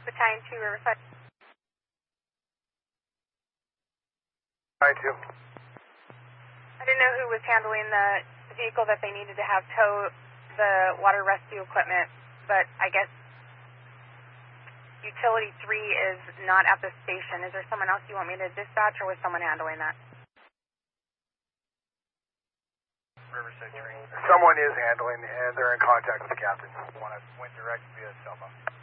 Battalion 2, Riverside. Battalion 2. I didn't know who was handling the vehicle that they needed to have tow the water rescue equipment, but I guess Utility 3 is not at the station. Is there someone else you want me to dispatch, or was someone handling that? Riverside 3. Someone is handling, and they're in contact with the captain. Went direct via cell phone.